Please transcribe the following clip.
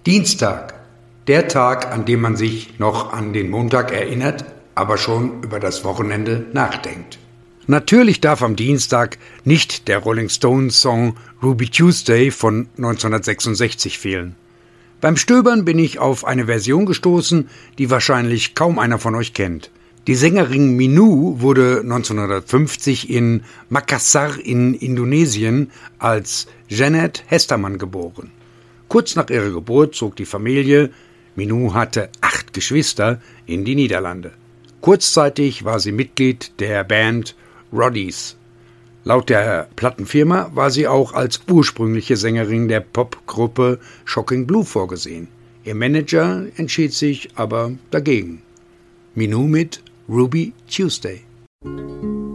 Dienstag, der Tag, an dem man sich noch an den Montag erinnert, aber schon über das Wochenende nachdenkt. Natürlich darf am Dienstag nicht der Rolling Stones Song Ruby Tuesday von 1966 fehlen. Beim Stöbern bin ich auf eine Version gestoßen, die wahrscheinlich kaum einer von euch kennt. Die Sängerin Minu wurde 1950 in Makassar in Indonesien als Janet Hestermann geboren. Kurz nach ihrer Geburt zog die Familie, Minu hatte 8 Geschwister, in die Niederlande. Kurzzeitig war sie Mitglied der Band Roddies. Laut der Plattenfirma war sie auch als ursprüngliche Sängerin der Popgruppe Shocking Blue vorgesehen. Ihr Manager entschied sich aber dagegen. Minu mit Ruby Tuesday.